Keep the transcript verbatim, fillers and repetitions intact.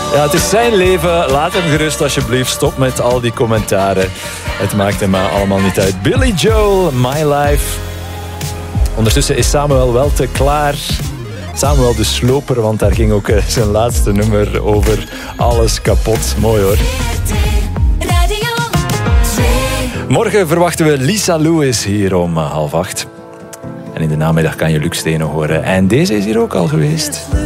Ja, het is zijn leven. Laat hem gerust alsjeblieft. Stop met al die commentaren. Het maakt hem allemaal niet uit. Billy Joel, My Life. Ondertussen is Samuel wel te klaar. Samuel de sloper, want daar ging ook zijn laatste nummer over. Alles kapot. Mooi hoor. Morgen verwachten we Lisa Lewis hier om half acht. En in de namiddag kan je Luc Stenen horen. En deze is hier ook al geweest.